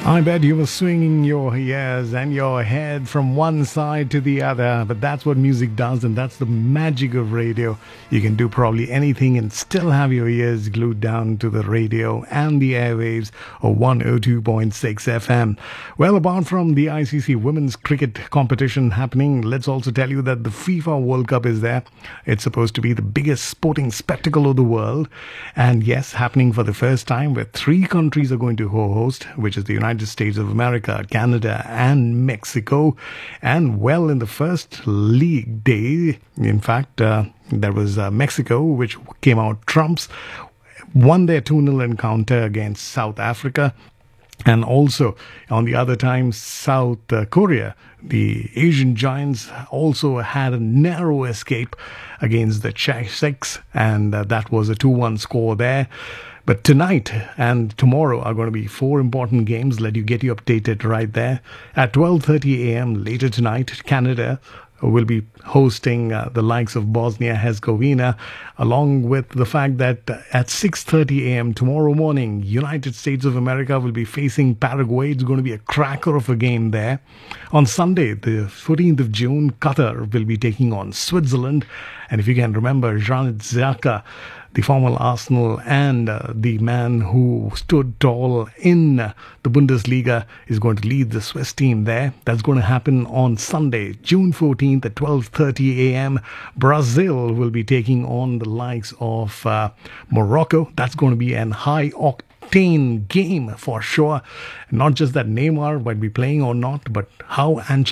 I bet you were swinging your ears and your head from one side to the other, but that's what music does, and that's the magic of radio. You can do probably anything and still have your ears glued down to the radio and the airwaves of 102.6 FM. Well, apart from the ICC Women's Cricket competition happening, let's also tell you that the FIFA World Cup is there. It's supposed to be the biggest sporting spectacle of the world, and yes, happening for the first time, where three countries are going to host, which is the United States of America, Canada, and Mexico. And well, in the first league day, in fact, there was Mexico, which came out trumps, won their 2-0 encounter against South Africa. And also, on the other time, South Korea, the Asian giants, also had a narrow escape against the Czechs, and that was a 2-1 score there. But tonight and tomorrow are going to be four important games. Let you get you updated right there. At 12:30 a.m. later tonight, Canada will be hosting the likes of Bosnia-Herzegovina, along with the fact that at 6:30 a.m. tomorrow morning, United States of America will be facing Paraguay. It's going to be a cracker of a game there. On Sunday, the 14th of June, Qatar will be taking on Switzerland. And if you can remember, Granit Xhaka, the former Arsenal and the man who stood tall in the Bundesliga, is going to lead the Swiss team there. That's going to happen on Sunday, June 14th at 12:30 a.m. Brazil will be taking on the likes of Morocco. That's going to be an high-octane game for sure. Not just that Neymar might be playing or not, but how